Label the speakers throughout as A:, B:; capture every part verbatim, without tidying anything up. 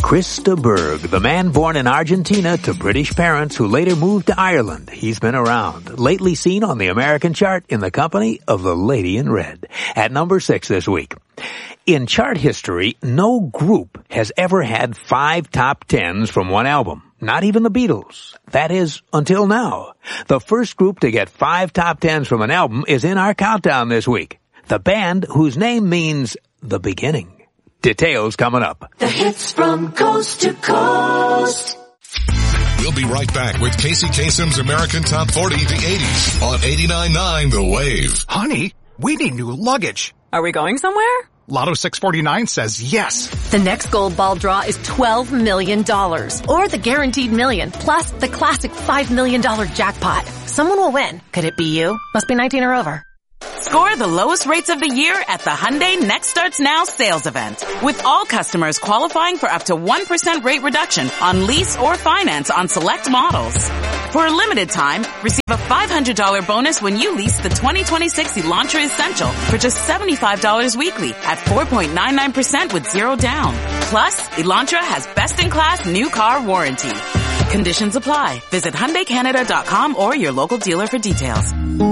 A: Chris de Burgh, the man born in Argentina to British parents who later moved to Ireland. He's been around, lately seen on the American chart in the company of the Lady in Red, at number six this week. In chart history, no group has ever had five top tens from one album. Not even the Beatles. That is, until now. The first group to get five top tens from an album is in our countdown this week. The band whose name means the beginning. Details coming up.
B: The hits from coast to coast.
C: We'll be right back with Casey Kasem's American Top forty, the eighties, on eighty-nine point nine The Wave.
D: Honey, we need new luggage.
E: Are we going somewhere?
D: Lotto six forty-nine says yes.
E: The next gold ball draw is twelve million dollars. Or the guaranteed million, plus the classic five million dollars jackpot. Someone will win. Could it be you? Must be nineteen or over.
F: Score the lowest rates of the year at the Hyundai Next Starts Now sales event. With all customers qualifying for up to one percent rate reduction on lease or finance on select models. For a limited time, receive a five hundred dollars bonus when you lease the twenty twenty-six Elantra Essential for just seventy-five dollars weekly at four point nine nine percent with zero down. Plus, Elantra has best-in-class new car warranty. Conditions apply. Visit Hyundai Canada dot com or your local dealer for details.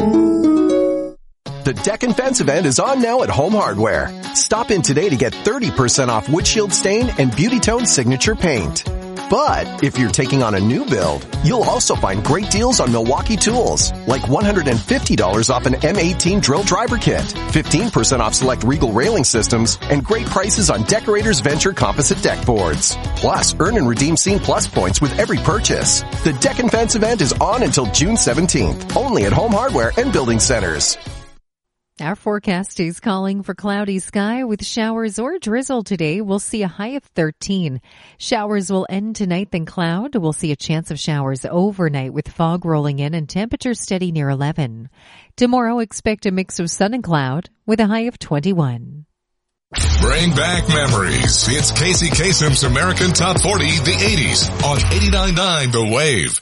G: The Deck and Fence event is on now at Home Hardware. Stop in today to get thirty percent off windshield stain and Beauty Tone signature paint. But if you're taking on a new build, you'll also find great deals on Milwaukee tools, like one hundred fifty dollars off an M eighteen drill driver kit, fifteen percent off select Regal railing systems, and great prices on Decorators Venture composite deck boards. Plus, earn and redeem Scene Plus points with every purchase. The Deck and Fence event is on until June seventeenth, only at Home Hardware and Building Centers.
H: Our forecast is calling for cloudy sky with showers or drizzle today. We'll see a high of thirteen. Showers will end tonight, then cloud. We'll see a chance of showers overnight with fog rolling in and temperatures steady near eleven. Tomorrow, expect a mix of sun and cloud with a high of twenty-one.
C: Bring back memories. It's Casey Kasem's American Top forty, the eighties, on eighty-nine point nine The Wave.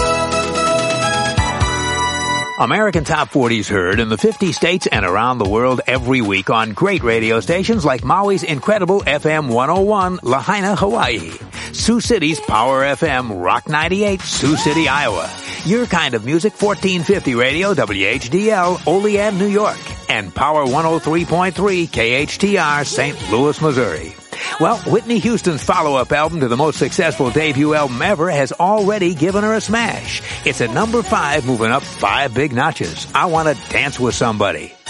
A: American Top forty is heard in the fifty states and around the world every week on great radio stations like Maui's incredible F M one oh one, Lahaina, Hawaii. Sioux City's Power F M, Rock ninety-eight, Sioux City, Iowa. Your Kind of Music, fourteen fifty Radio, W H D L, Olean, New York. And Power one oh three point three, K H T R, Saint Louis, Missouri. Well, Whitney Houston's follow-up album to the most successful debut album ever has already given her a smash. It's at number five, moving up five big notches. I Want to Dance with Somebody.